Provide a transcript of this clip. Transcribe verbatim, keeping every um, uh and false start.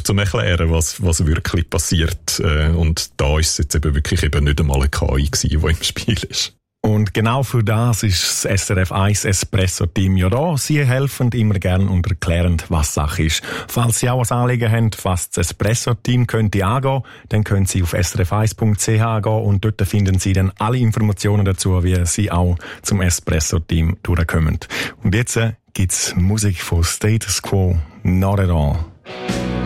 zum Erklären, was, was wirklich passiert. Und da ist es jetzt eben wirklich eben nicht einmal eine K I gewesen, die im Spiel ist. Und genau für das ist das S R F eins Espresso-Team ja da. Sie helfen immer gern und erklären, was Sache ist. Falls Sie auch ein Anliegen haben, was das Espresso-Team könnte angehen, dann können Sie auf s r f eins punkt c h gehen und dort finden Sie dann alle Informationen dazu, wie Sie auch zum Espresso-Team durchkommen. Und jetzt äh, gibt's Musik von Status Quo, Not at All.